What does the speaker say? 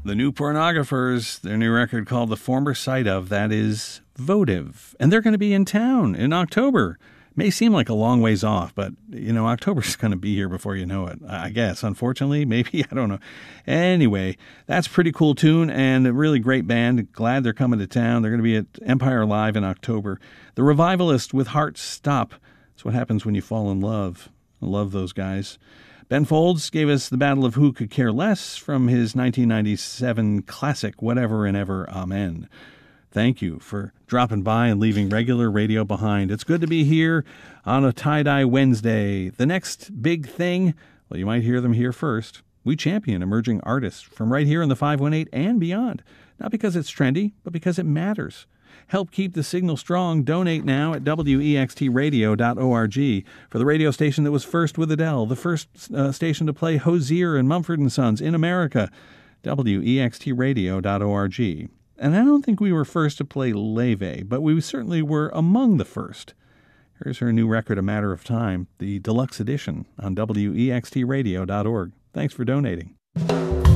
The New Pornographers, their new record called The Former Sight Of, that is votive. And they're going to be in town in October. May seem like a long ways off, but, October's going to be here before you know it, I guess. Unfortunately, maybe, I don't know. Anyway, that's a pretty cool tune and a really great band. Glad they're coming to town. They're going to be at Empire Live in October. The Revivalist with Heart Stop. That's what happens when you fall in love. I love those guys. Ben Folds gave us The Battle of Who Could Care Less from his 1997 classic Whatever and Ever, Amen. Thank you for dropping by and leaving regular radio behind. It's good to be here on a Tie-Dye Wednesday. The next big thing, well, you might hear them here first. We champion emerging artists from right here in the 518 and beyond. Not because it's trendy, but because it matters. Help keep the signal strong. Donate now at wextradio.org for the radio station that was first with Adele, the first station to play Hozier and Mumford & Sons in America, wextradio.org. And I don't think we were first to play Leve, but we certainly were among the first. Here's her new record, A Matter of Time, the deluxe edition on wextradio.org. Thanks for donating.